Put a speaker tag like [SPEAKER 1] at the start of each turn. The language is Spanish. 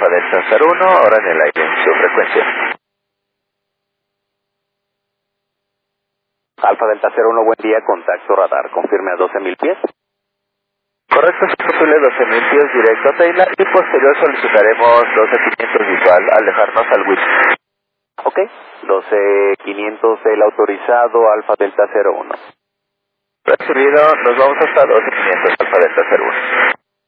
[SPEAKER 1] Alfa Delta 01, ahora en el aire en su frecuencia.
[SPEAKER 2] Alfa Delta 01, buen día, contacto radar, confirme a 12.000 pies.
[SPEAKER 1] Correcto, es posible 12.000 pies directo a Taylor y posterior solicitaremos 12.500 visual al dejarnos al WIP.
[SPEAKER 2] Ok, 12.500 el autorizado Alfa Delta 01.
[SPEAKER 1] Recibido, nos vamos hasta 12.500 Alfa Delta 01.